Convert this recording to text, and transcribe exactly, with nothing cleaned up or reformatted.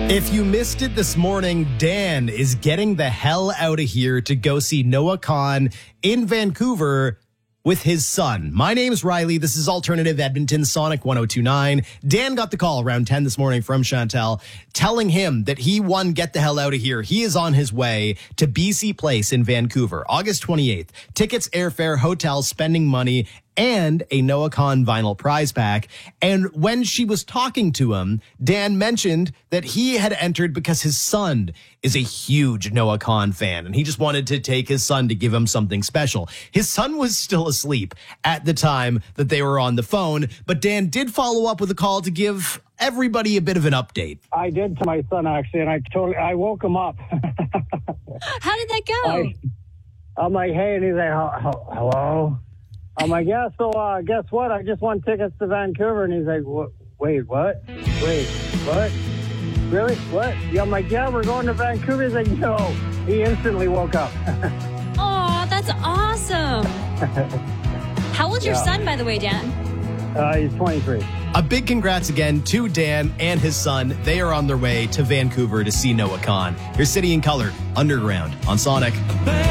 If you missed it this morning, Dan is getting the hell out of here to go see Noah Kahan in Vancouver with his son. My name's Riley. This is Alternative Edmonton Sonic one oh two point nine. Dan got the call around ten this morning from Chantel telling him that he won Get the Hell Out of Here. He is on his way to B C Place in Vancouver, August twenty-eighth. Tickets, airfare, hotel, spending money, and a Noah Kahan vinyl prize pack. And when she was talking to him, Dan mentioned that he had entered because his son is a huge Noah Kahan fan, and he just wanted to take his son to give him something special. His son was still asleep at the time that they were on the phone, but Dan did follow up with a call to give everybody a bit of an update. I did to my son, actually, and I totally, I woke him up. How did that go? I, I'm like, hey, and he's like, hello? I'm like, yeah, so uh, guess what? I just won tickets to Vancouver. And he's like, what? Wait, what? Wait, what? Really? What? Yeah, I'm like, yeah, we're going to Vancouver. He's like, no. He instantly woke up. Oh, that's awesome. How old's your Yeah. son, by the way, Dan? Uh, he's twenty-three. A big congrats again to Dan and his son. They are on their way to Vancouver to see Noah Kahan. Here's City and Color, Underground on Sonic.